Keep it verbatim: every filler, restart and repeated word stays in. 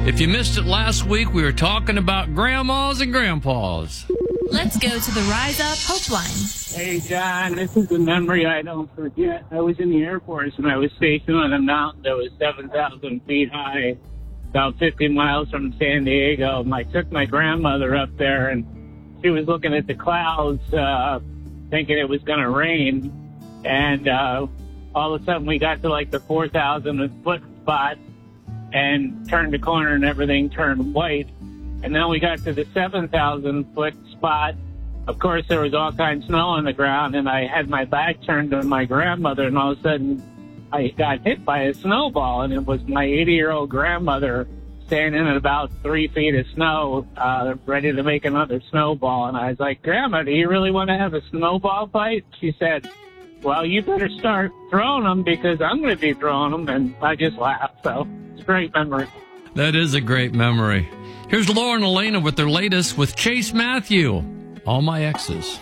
If you missed it last week, we were talking about grandmas and grandpas. Let's go to the Rise Up Hope Line. Hey, John, this is a memory I don't forget. I was in the Air Force, and I was stationed on a mountain that was seven thousand feet high, about fifty miles from San Diego. And I took my grandmother up there, and she was looking at the clouds, uh, thinking it was going to rain. And uh, all of a sudden, we got to like the four thousand foot spot and turned the corner, and everything turned white. And then we got to the seven thousand foot spot. Of course, there was all kinds of snow on the ground, and I had my back turned to my grandmother, and all of a sudden, I got hit by a snowball, and it was my eighty-year-old grandmother standing in about three feet of snow, uh, ready to make another snowball. And I was like, Grandma, do you really want to have a snowball fight? She said, well, you better start throwing them because I'm going to be throwing them. And I just laughed. So it's a great memory. That is a great memory. Here's Laura and Elena with their latest with Chase Matthew, All My Exes.